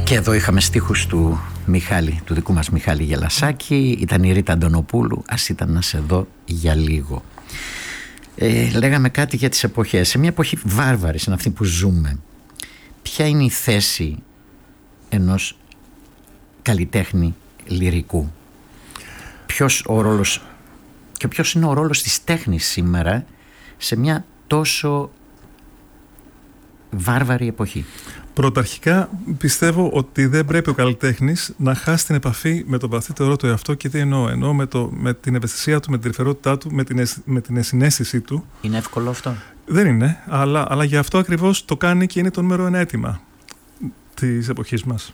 Και εδώ είχαμε στίχους του Μιχάλη, του δικού μας Μιχάλη Γελασάκη. Ήταν η Ρίτα Αντωνοπούλου, ας ήταν να σε δω για λίγο. Λέγαμε κάτι για τις εποχές. Σε μια εποχή βάρβαρη, σαν αυτή που ζούμε, ποια είναι η θέση ενός καλλιτέχνη λυρικού? Ποιος είναι ο ρόλος της τέχνης σήμερα σε μια τόσο βάρβαρη εποχή? Πρωταρχικά πιστεύω ότι δεν πρέπει ο καλλιτέχνης να χάσει την επαφή με τον βαθύτερό του εαυτό. Και τι εννοώ? Εννοώ με την ευαισθησία του, με την τρυφερότητά του, με την συναίσθησή του. Είναι εύκολο αυτό? Δεν είναι, αλλά γι' αυτό ακριβώς το κάνει και είναι το νούμερο ένα αίτημα της εποχής μας.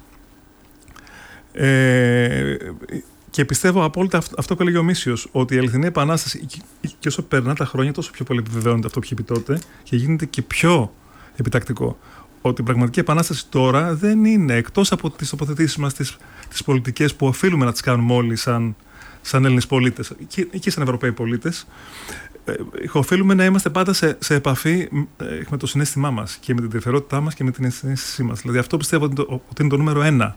Και πιστεύω απόλυτα αυτό που έλεγε ο Μίσιος, ότι η αληθινή επανάσταση, και όσο περνά τα χρόνια, τόσο πιο πολύ επιβεβαιώνεται αυτό που είχε πει τότε και γίνεται και πιο επιτακτικό. Ότι η πραγματική επανάσταση τώρα δεν είναι, εκτός από τις τοποθετήσεις μας, τις πολιτικές που οφείλουμε να τις κάνουμε όλοι σαν Έλληνες πολίτες και σαν Ευρωπαίοι πολίτες, οφείλουμε να είμαστε πάντα σε επαφή με το συναίσθημά μας και με την τρυφερότητά μας και με την συναίσθησή μας. Δηλαδή αυτό πιστεύω ότι είναι το νούμερο ένα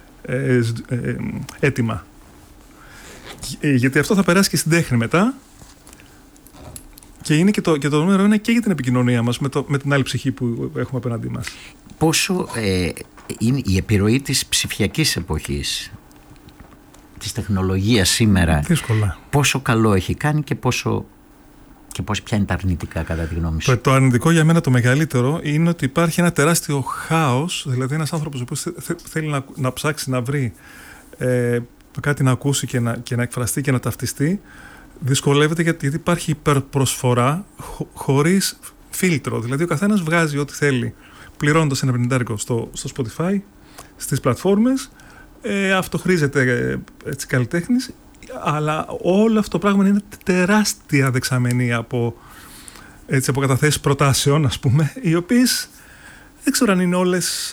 αίτημα. Γιατί αυτό θα περάσει και στην τέχνη μετά. Και είναι και το νούμερο ένα και για την επικοινωνία μας με την άλλη ψυχή που έχουμε απέναντί μας. Πόσο είναι η επιρροή της ψηφιακής εποχής, της τεχνολογίας σήμερα, δύσκολα, πόσο καλό έχει κάνει και ποια είναι τα αρνητικά κατά τη γνώμη σου? Το αρνητικό για μένα το μεγαλύτερο είναι ότι υπάρχει ένα τεράστιο χάος. Δηλαδή ένας άνθρωπος που θέλει να ψάξει να βρει κάτι να ακούσει και να εκφραστεί και να ταυτιστεί, δυσκολεύεται γιατί υπάρχει υπερπροσφορά χωρίς φίλτρο. Δηλαδή ο καθένας βγάζει ό,τι θέλει πληρώνοντας ένα πενιντάρικο στο Spotify, στις πλατφόρμες, αυτοχρήζεται έτσι καλλιτέχνης, αλλά όλο αυτό το πράγμα είναι τεράστια δεξαμενή από καταθέσεις προτάσεων, ας πούμε, οι οποίες δεν ξέρω αν είναι όλες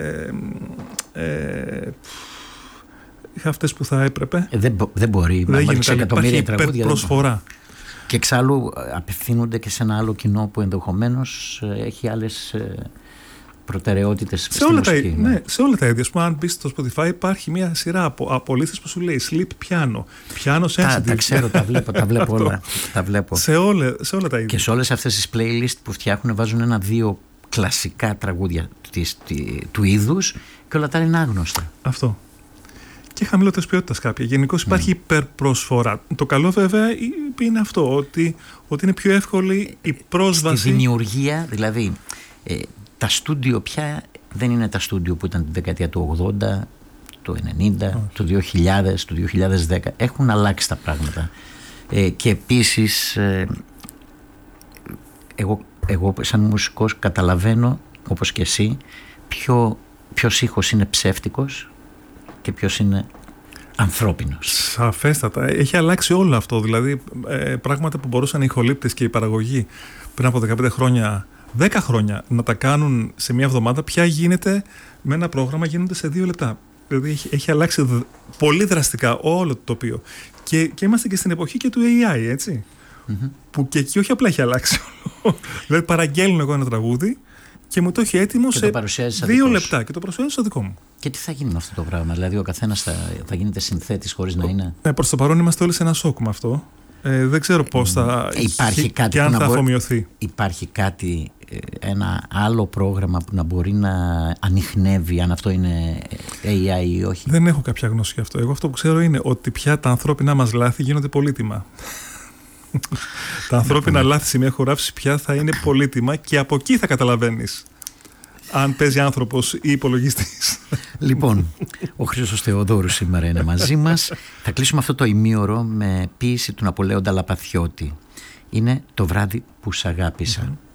αυτές που θα έπρεπε. Δεν μπορεί. Δεν γίνεται. Υπάρχει υπερπροσφορά. Και εξάλλου απευθύνονται και σε ένα άλλο κοινό που ενδεχομένως έχει άλλες προτεραιότητες στη μουσική. Ναι, σε όλα τα ίδια. Ας πούμε, αν μπεις στο Spotify υπάρχει μια σειρά από λίστες που σου λέει Sleep Piano, Piano Sensitive. Τα ξέρω, τα βλέπω όλα. Τα βλέπω. Σε όλα τα ίδια. Και σε όλες αυτές τις playlist που φτιάχνουν βάζουν ένα-δύο κλασικά τραγούδια του είδους και όλα τα είναι άγνωστα. Αυτό. Και χαμηλότερης ποιότητας κάποια. Γενικώς υπάρχει υπερπροσφορά. Το καλό βέβαια είναι αυτό, ότι είναι πιο εύκολη η πρόσβαση. Στη δημιουργία, δηλαδή τα στούντιο πια δεν είναι τα στούντιο που ήταν τη δεκαετία του 80, του 90, του 2000, του 2010. Έχουν αλλάξει τα πράγματα. Και επίσης εγώ σαν μουσικός καταλαβαίνω, όπως και εσύ, ποιος ήχος είναι ψεύτικος και ποιος είναι ανθρώπινος. Σαφέστατα. Έχει αλλάξει όλο αυτό. Δηλαδή πράγματα που μπορούσαν οι ηχολήπτες και η παραγωγή πριν από 15 χρόνια, 10 χρόνια να τα κάνουν σε μια εβδομάδα, πια γίνεται με ένα πρόγραμμα, γίνονται σε 2 λεπτά. Δηλαδή έχει αλλάξει πολύ δραστικά όλο το τοπίο. Και είμαστε και στην εποχή και του AI, έτσι. Mm-hmm. Που και εκεί όχι απλά έχει αλλάξει όλο. Δηλαδή παραγγέλνω εγώ ένα τραγούδι και μου το έχει έτοιμο σε 2 λεπτά και το προσφέρω στο δικό μου. Και τι θα γίνει με αυτό το πράγμα? Δηλαδή ο καθένας θα γίνεται συνθέτης χωρίς να είναι. Ναι, προς το παρόν είμαστε όλοι σε ένα σοκ με αυτό. Δεν ξέρω πώς θα υπάρχει κάτι και αν θα αφομοιωθεί. Υπάρχει κάτι, ένα άλλο πρόγραμμα που να μπορεί να ανιχνεύει αν αυτό είναι AI ή όχι? Δεν έχω κάποια γνώση γι' αυτό. Εγώ αυτό που ξέρω είναι ότι πια τα ανθρώπινά μας λάθη γίνονται πολύτιμα. Τα ανθρώπινα λάθη σε μια χωράφηση πια θα είναι πολύτιμα και από εκεί θα καταλαβαίνεις αν παίζει άνθρωπος ή υπολογιστής. Λοιπόν, ο Χρήστος Θεοδόρου σήμερα είναι μαζί μας. Θα κλείσουμε αυτό το ημίωρο με ποίηση του Ναπολέοντα Λαπαθιώτη. Είναι το βράδυ που σ' αγάπησα.